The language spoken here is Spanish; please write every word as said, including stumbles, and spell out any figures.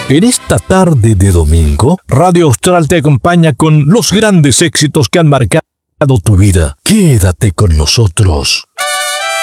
En esta tarde de domingo, Radio Austral te acompaña con los grandes éxitos que han marcado tu vida. Quédate con nosotros.